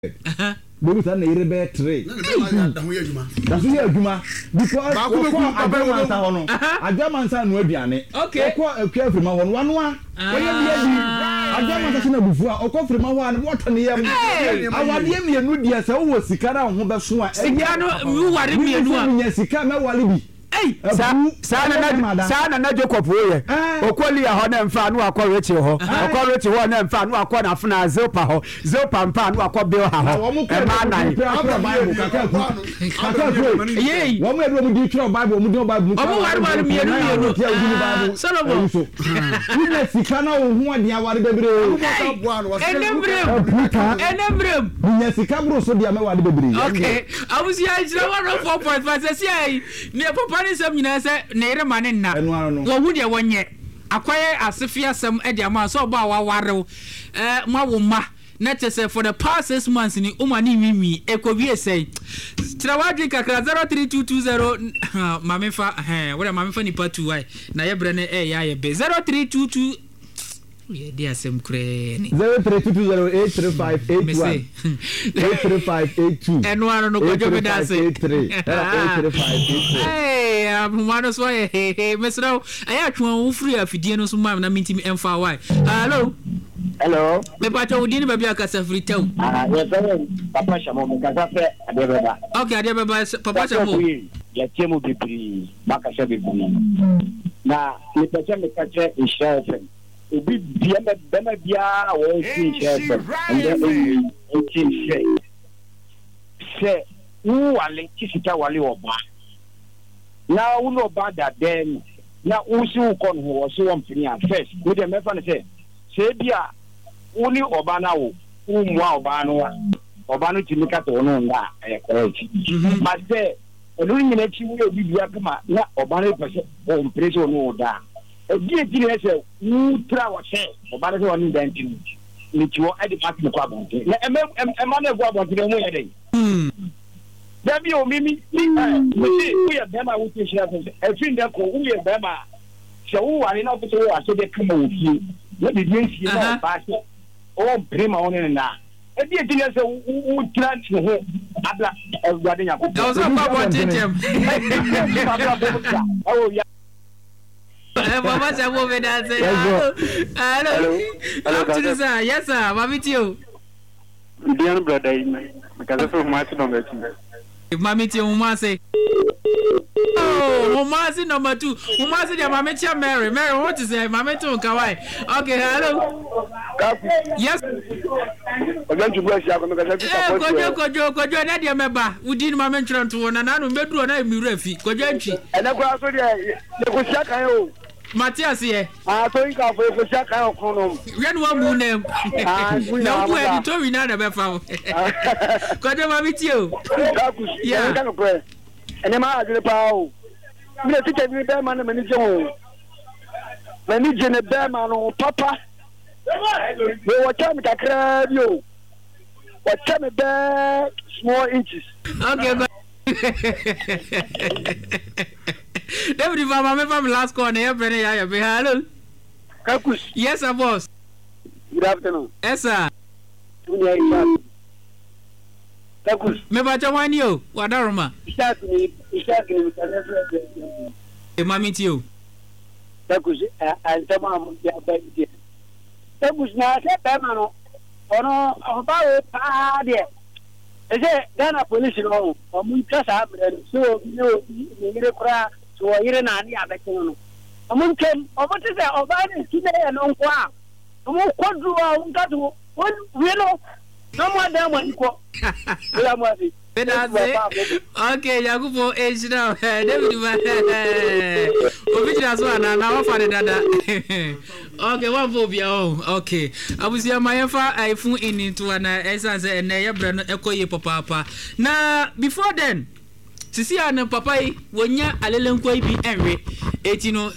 Bobi sana yere be 3 da ho ya adwuma because adwamansa ho no adwamansa no aduane okọ akwa afirima ho no wano a oye bi adwamansa na bufu a okọ afirima ho a wato ne yam awade mienu dia se wo sika na ho beso a sika no wu ware mienu a nya sika na wale bi sana na Jacob oye okoli ya ho na mfa no akọ rechi ho na mfa no akọ na funa zilpa ho zilpa mfa no akọ bill ha ho e ma nan Bible kakaku ye wo me do mu di tro Bible mu di Bible mu ware mienu Solomon nya sika na wo ho ade aware bebre enembrem nya sika bro so dia me ware bebre okay abusi ya jira 104.5 say say ne papa ni sam nyina se ne ire mane nna wo hu de wonye akwaye asefia sam e de ama so ba wa warew ma wo ma na chese for the past 6 months ni umani mimi ekowie sei tirawadri kakra 03220 mamefa wala mamefa ni part 2 na ye bre ne ya ye be 0322 yeah, they are some crazy. 0320835881. 83582. And one no go job that's it. 83582. Hey, I'm so hey, Mr. I actually free afidie no so mam na minti me emfa why. Hello. Hello. Me pato udini baby akasa free tell. Yes, Papa Shamo me kasa fe adebeba. Okay, adebeba Papa Shamo. Ya tiemu bibiri, makasha bibiri. Na me pacha me kache inshallah. Obi bema bia wo si chef and then say who wale kisita wale oba na who no bad that then na usu kon ho so won fini first we dem mefa ne say bia uni oba na wo umu oba no timika to no nga correct but say olu nyina chi wo obi bia kama na oba no pese o mpreso no da die ti ne se ultra wa se o ba se woni denti ni ti wo edi party ko abonte na ma na go abonte mo ye dey da bi o mimi ni we ya bema wo ti share se e fin de ko wo ye bema se wo wani na so wo ase de kama wo fi na bi die si na ba se o brema woni na e die ti ne se ultra ti ho abla e gwa de nya ko o so pa abonte tem Mama Chamo Vedase. Hello. Hello. Yes, sir. Mami Tio. Dear brother, because of my number 2. Mami Tio, Mumase. Oh, Mumase number 2. Mumase, dear Mami Chia Mary. Mary, what is it? Mami Tio, Kawai. Okay, hello. Yes. I'm going to bless you. I'm going to Kojo, Nadia Meba. We didn't mention to one another. Bedroom, and I'm refi. Kojo, and I go there. Matthias here. I think I'll go for Jack. I'll call him. Ren one name. No, who had to read out about Kojo, Mami Tio. Yeah, I'm going to pray. And I'm out of the power. I'm going to take me back, man. I'm going to bear man on Papa. We were trying to grab you. What time back small inches. Okay, but David, Mama, from last corner, hello. Kakus. Yes, sir, boss. Good afternoon. Yes, sir. Kakus. Me bacha wan yo, wadaruma. Ishakini. Mami Tio. Kakus, and tamam ya baby. Kakus na se permano. Ono oba pa de. Ese Ghana police no, omu kasa abre so no ni kura so yire na ani abekino no. Omu kem, omu te se oba ni kine no nkwa. Omu kwadru a unkatu, we no no mo dem nko. Ya mo afi. Okay, Yakupo age now. David Obijira so na wa fa de dada. Okay, one for bia oh. Okay. Abusia mayefa iPhone into na essence na ye bre no ekoye papa. Na before then, sisi an papa yi wonya alelenkwa bi enwe. Eti no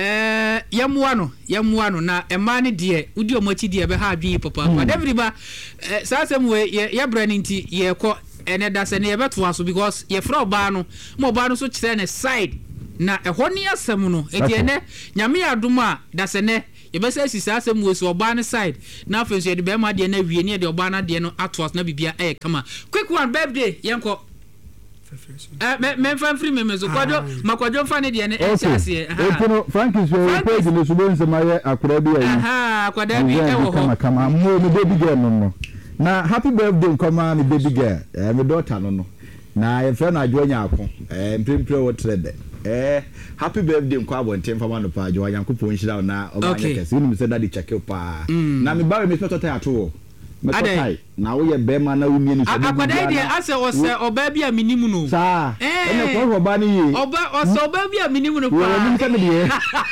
yamuwa no na ema ne de udi omachi de be ha adwi papa. David ba sasem we ye bre no nti ye ko ene da se ne ye beto aso because ye fra oba no mo oba no so kire ne side na ehoni asem no eti ene nyame adom a da se ne yɛbɛsɛ sisa asɛm wɔ so ɔbaa ne side na afei so yɛde bɛrima deɛ na wie ne yɛde ɔbaa na deɛ no ato na bibia ɛyɛ kama quick one birthday yɛnkɔ memfa mfiri me so makwadwo mfa ne deɛ ne ɛhyɛ aseɛ ɛpono Frankie so page no so bɛn sɛm ayɛ akora bi ayi akwadaa bi ɛwɔ hɔ kama mo me baby girl no na happy birthday nkɔma me baby girl me daughter no na yɛfrɛ no adwo nya ako mprempre wɔ trede happy birthday nkɔ abɔnten fama no pa adwo Nyankopɔn nhyira na ɔba yɛ kɛse nim sɛ daddy check pa na me ba me spɛtɔ tai ato metotai na wo ye bema na wumie ni so akwadai de ase ose oba bi a minimu no sa ene ko oba ni ye oba bi a minimu no pa wo ni se me de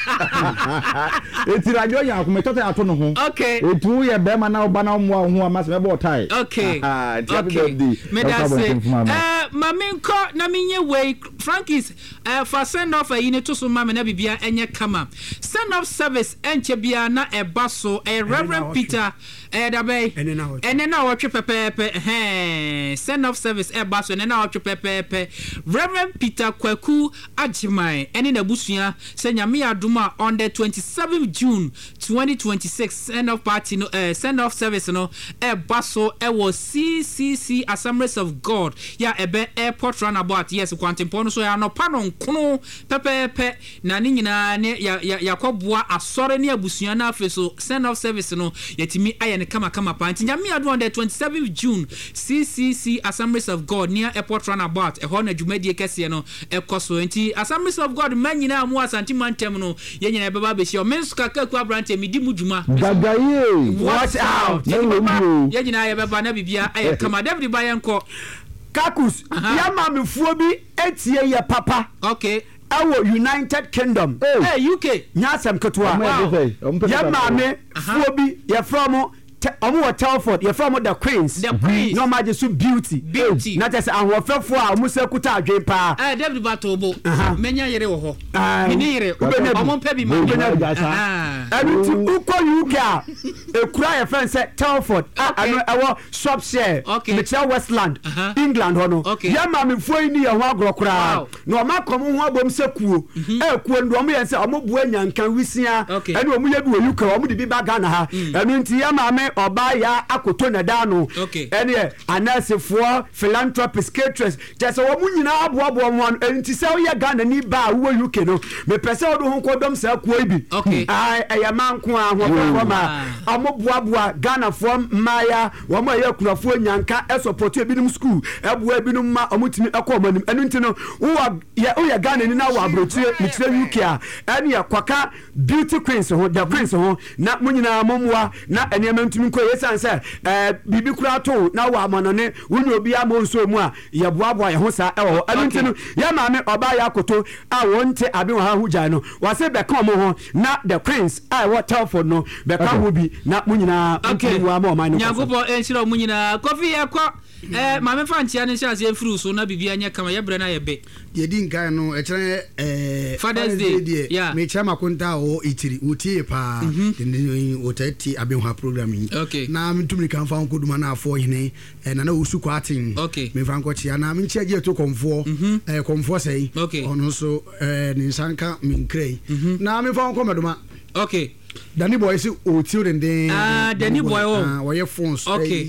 etira jo ya ko metotai ato no ho okay etu ye bema na oba na mo ho amase me bo tai okay okay me da se maminko na menye way Frankie's for send off yi ne to so ma me na bibia enye kama send off service enche bia na eba so Reverend Peter dabai ene na wotwe pepepe send off service eba so ene na wotwe pepepe Reverend Peter Kwaku Ajimai ene na busua se nyame aduma on the 27th June 2026 send off party no send off service no eba so was CCC Assemblies of God ya ebe airport runabout yes kwantempo no so ya no pa no nkono pepepe na ni nyina ne yakoboa asore ne abusua na afeso send off service no yetimi aye ne kama pa nyame adu on the 27th June CCC Assemblies of God near airport runabout ehon adwumadie kese no ekoso enti Assemblies of God manyina mu asanti mantem no yenyina beba be hio mensu kakaku abrante medi mu dwuma gagaye watch out yenyina ye beba na bibia aye kama David Bayenko Kakus ya mamefuo bi etie ye papa okay awo United Kingdom UK nyasem ketwa ya mame fuo bi ye from omo Telford ye from the Queens no maje so beauty na just ahofefo a omo se kuta adwen pa David Batobo menya yere wo ho meni yere omo mpa bi ma everything uko UK ekura ye friend say Telford ano ewo Shropshire Mitchell Westland England hono ya ma me fuo ni ye ho agrokura no ma kom ho abom se kuo kuo ndo omo ye se omo bua nyankan wisia ene omo ye bi wo UK omo de bi ba Ghana ha eno nti ya ma me oba ya akoto na dano ene anasefo philanthropist caterers just wo munyina aboabo mo enti se wo ya Ghana ni ba wo UK no me pese wo do ho kodom sa kuo bi ya manko a ho ma amoboaboa Ghana fo maya wo ma ya kunafo nyanka e support ebinum school eboa ebinum ma omutimi ekomanim enu nti no wo ya Ghana ni na wo abrochie mitire UK a ene ya kwaka beauty queens ho the queens ho na munyina momwa na enema ntumi ko yesan se bibi kura to na wa amanone wonu obi amonso mu a ye boaboa ye ho sa ewo enu nti no ya ma me oba ya koto a wonte abi wa hu jan no wase be kan mo ho na the queens I what Telford no be kan ho bi na munyina ntumi wa ma o man no nyagopo enshira munyina kofi yakwa ma me fa ntia ne hyase efuru so na bibia nya kama ye bre na ye be ye din kan no e kire Father's Day yeah me chama konta o itiri utie pa den otati abenha programming na mtumi kan fa nkoduma na afọ hene na na usu kwatin me fa nkochia na me nchia je to komfo komfo sei ono so ni nsanka minkrei na me fa nkomeduma Danny boy is children then Danny boy or your phones okay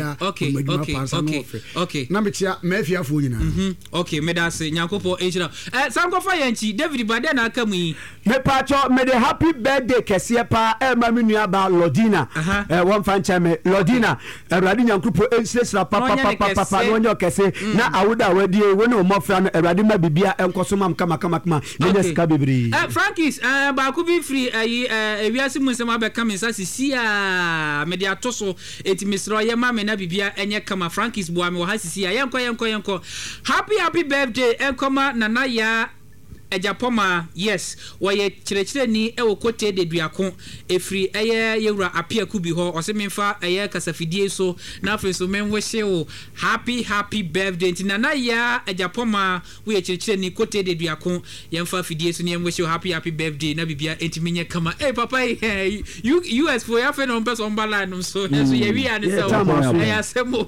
na me chia me fia fo nyina okay me da se nyakopo enchira sanko fa yanchi David Bade na aka mu yi me pacho me the happy birthday kese pa ma me nua ba Lodina won fan chame Lodina Erade nyakopo enchira papa no nyo kese na awoda wadie woni o mofra no Erade ma bibia enkoso mam kama ne ska bibiri Frankies ba ku bi free ewiase mu nsema be kam nsa sisi a me dia toso etimisro ye ma me na bibia enye kama Frankies boa me wo ha sisi a yenko happy birthday enkoma nana ya Ejapoma yes woye kirekire ni ewo kote de duako efri eye yewura apia kubi ho osememfa eye kasafidie so na afenso menwehye wo happy birthday ntina ya Ejapoma woye kirekire ni kote de duako yemfa fidie so ne yemwehye happy birthday na bibia entiminye kama papa US for ya fe no person bala no so ye wi ane se ya semo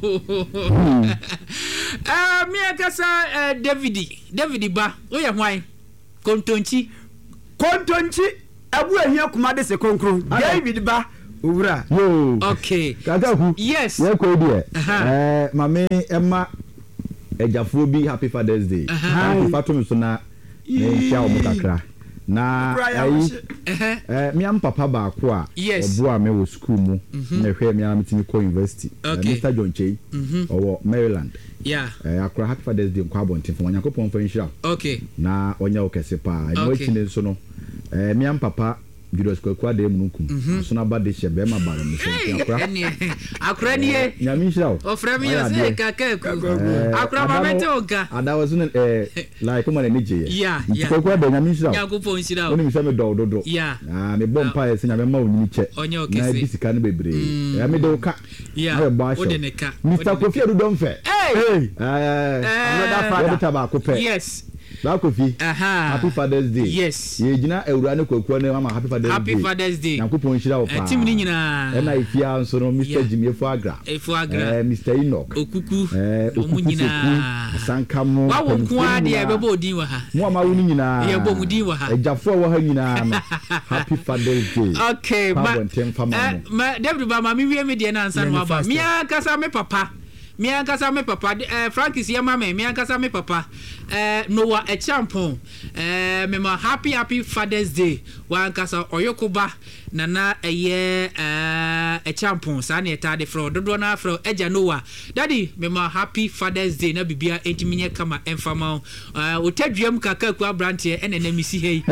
mi akasa David ba oye hwan Kontonchi abu ehia kuma de se konkron David ba owura yo okay kataku yes ye ko die mame emma ejafo bi happy Father's Day happy fatum so na ntia omo kakra na mi am papa ba ko a obo a me wo school mu na hwe mi am timi ko university Mr John Chey owo Maryland akra happy Father's Day kwa bontin fo Yakopon fa nhira okay na onya okese pa no chine so no mi am papa Julius Kwakwa de munkum so na ba de hye be ma ba no so akra ni nyami nhira o frame yo se kakaku akra ba mete oga ada was like come on energy Kwakwa de nyami nhira Yakopon nhira oni mi se me do me bompa e se nyame ma onyini che onya okese na bisika no bebre me de oka na ba sho Mr Kofi Adu don fe another father yes Kofi happy Father's Day yes ye gina ewura ne Kwakwa ne mama happy Father's Day Yakopon nhira wo pa team ni nyina e na ifia nso no Mr Jimmy Efuagra Mr Enoch okuku omunyina sankamo wa wo kwa de e bebo odin wa ha mo ama wo nyina ye bo mudin wa ha ejafo wo ha nyina no happy Father's Day okay ma David ba ma mi wie me de na ansa no aba mi akasa me papa Frankis ya mama mi ankasa me papa Noah Echampon me ma happy Father's Day wa ankasa oyokoba nana eye Echampon sa na eta de fro dodo na fro eja Noah daddy me ma happy Father's Day na bibia entiminye kama enfama otadwam kaka ku abrante enena misi hei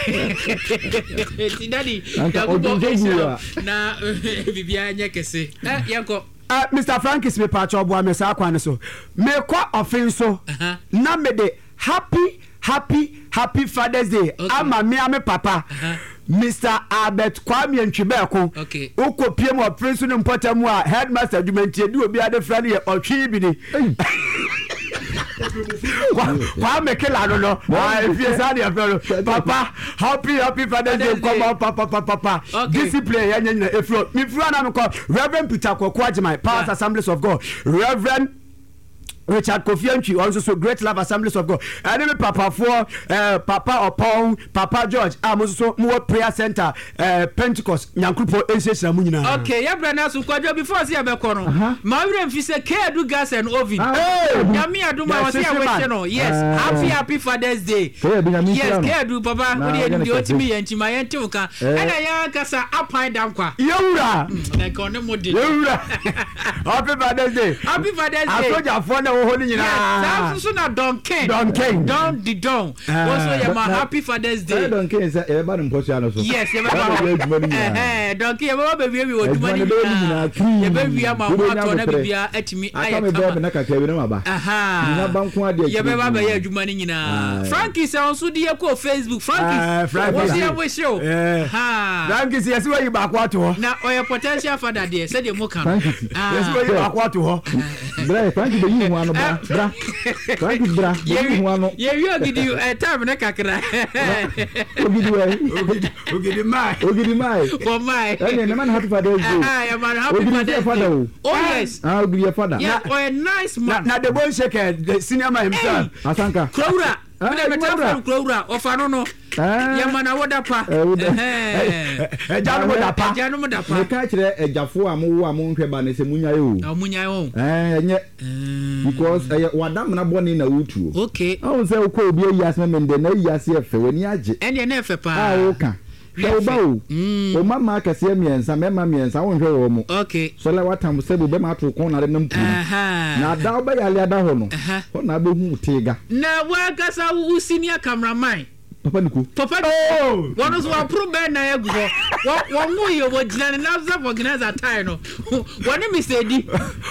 daddy na bibia nyekese yanko Mr. Frankis me pa cho boa me sa kwan so me kwa offenso na me de happy Father's Day ama me ame papa Mr. Albert Kwame Ntwibeko ukopie mo offenso ne mpotamu a headmaster adwumantie di obi ade fra ne otwe bi ni kwa me kila no if you say your papa happy Father's Day come on papa discipline yanya efro me fru na me call Reverend Peter Kwakwajima Pastors Assemblies of God Reverend Richard Kofi Antwi also so Great Love Assemblies of God and me papa for Papa Opon Papa George so more prayer center Pentecost Nyankrupo Ensesra mu nyina okay ya brana so kwadwo before say abekọ no ma wure mfise Kedu gas and oven nyame aduma wase awese no yes happy Father's Day yes Kedu papa we dey otimi yanchima yentuka ena ya kasa apan dankwa yewura na kono modi yewura happy Father's Day asoja for na ho ni nyina so na Don the Don also ya ma happy Father's Day Don Ken say e ba no mposo ano so yes ya ba Don Ken ba ba bi oduma ni ya ba wi ama mo ato na bibia atimi aya kama na kakra wi na ba na banko ade ya ba ba ya aduma ni nyina Frankis also di ko Facebook Frankis ya we show Frankis yes we yi ba ko ato na oya potential father there say dey mo kan yes we yi ba ko ato ho bra Frankis dey yi bra Frankis bra dey yi no ye wi ogidi time na kakra ogidi mai for my na man happy Father's Day ya man happy Father's Day oh yes ogidi your father yeah a nice man na the boy shake the senior man himself asanka Krowura me tell Krowura ofa no ya mana woda pa ejanu moda pa me ka kire ejafo amowo amonhwe ba ne se munyaye o munyaye o enye because wadam na boni na wutu okay o se ko obi yasme mende na yase efe wani age ene na efe pa o ka Bawo o mama ka se miensa mema miensa wonhwe wo mu okay so le watam se be ma to kon na nam pu na da oba yale ada ho no ho na be hu tega na wa kasa wu senior cameraman papa niku one so approve be na egu wo mu ye wo gina na za organizer time no one Mr. D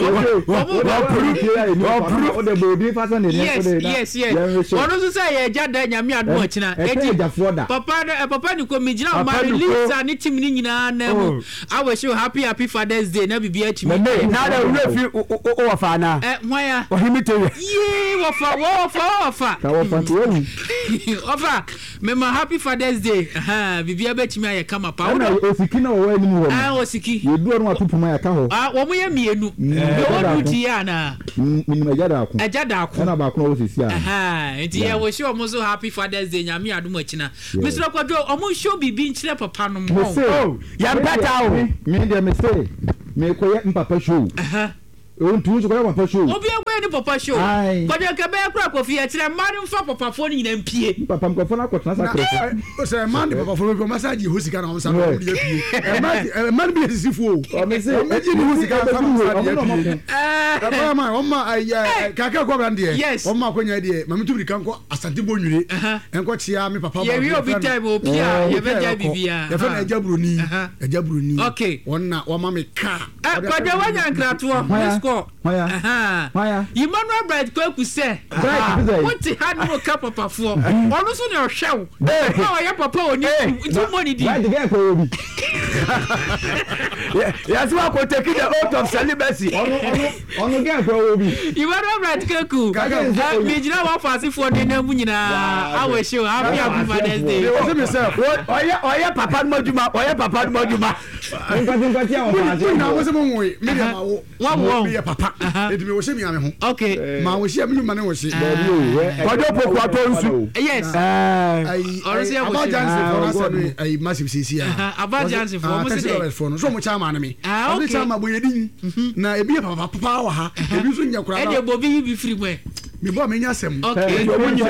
o de body fashion ne yes one so say ye jada nyame ado akina papa niku me gina ma release ani team ni nyina na mu awe show happy Father's Day na bibia chimi na da we fi o wafa na waya o himite ye wafa ka wafa to ofa Mema happy Father's Day. Aha, bibia betimi aye kama pa. Na osiki na wo anim wo. Osiki. Yedu no atopuma ya ka ho. Wo mo ye mienu. Wo duti ya na. Minim ajada ako. Ajada ako. Na ba ko wo sisi a. Aha, enti ye wo show mo so happy Father's Day nyame adom akina. Mr. Kwadwo omo show bibi nchire papa no mo. Oh, ya beta o. Me dey me say. Me koye mpapa show. Aha. Ontu so koye papa show. Obi egwe ni papa show. Kwadwo ka be kura kofi akire mari mfa papa fo ni nyina mpie. Papa mkofo na kwotna sakre. O say man papa fo me massage hosika na omsa no dey pie. Man be sisifu o. Me say meji ni hosika na omsa dey pie. Papa ma omma kaka ko brande. Omma akonya dey mami tubiri kanko asante bonwire. Enko chia me papa ba. Ye wi obi time o pia ye be ja bibia. Ye fa na ejabroni. Ejabroni. Okay. Wonna wama me ka. Kwadwo wanya nkrato. Why? Emmanuel Bright Kwaku say. What the had no cap papa for. Onu so ne ohwew. How ya papa oni too money di. Why the guy ko obi? Yes, we are taking the oath of celibacy. Onu guy ko obi. Emmanuel Bright Kwaku. Me jina wa fasi for ne na mu nyina. Awe show happy Father's Day. What myself? Oya papa no juma, oya papa no juma. Nkwati a wa fasi. Na wo se mo nwe. Me dey ma wo. Wa papa edime wo shemi ame ho okay ma wo shemi nyuma ne wo she kodo poku atonsu yes orisia wo she about Jansen for us massive cc about Jansen for mo say so mo chama na me o be chama bo yedin na ebi papa wa ha ebi so nya kura na e dey bobi bi free boy me bo me nya sem okay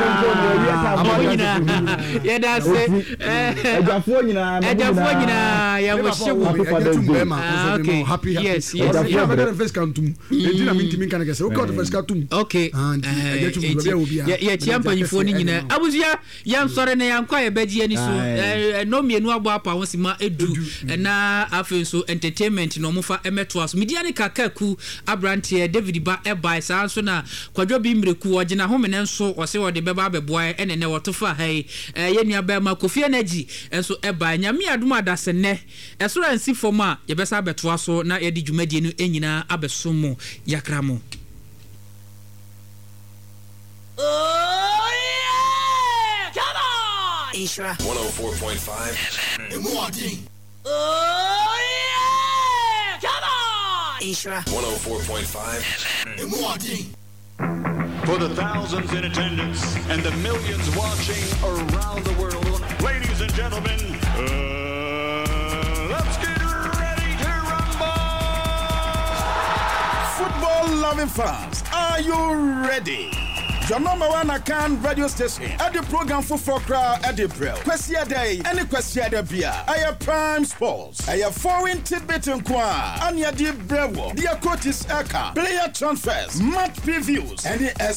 yeah that's it ejafo nyina ya wo she wo okay happy yes first kantum edina mintimi kan kese o kɔt first kantum okay ya chiampanyifo ni nyina abuzia ya nsɔre na ya nkwa ya bagie ni so no mienu abo apa wonsima edu na afen so entertainment no mofa emeto aso media ne kakaku abrante David ba ebai sa nso na kwadwo bi mreku ogina home ne nso ɔse wɔde bɛba abɛboa ene ne wɔtofa hai ye nua ba ma Kofi Energy nso ebai nyame adom adasene ɛsoro ansi fom a ye bɛsa abɛto aso na ye di dwumadie no enyina abesomo yakramo. Oh yeah! Come on! Isra 104.5 FM. Oh yeah! Come on! Isra 104.5 FM. For the thousands in attendance and the millions watching around the world, ladies and gentlemen, let's get ready to rumble! Football-loving fans, are you ready? Your number one account radio station at the program for crowd at the Brill. Question day, any question the beer. I have Prime Sports. I have foreign tidbit and qua. And ya dear Brevo. Dear coaches Eka. Player transfers, match previews, and the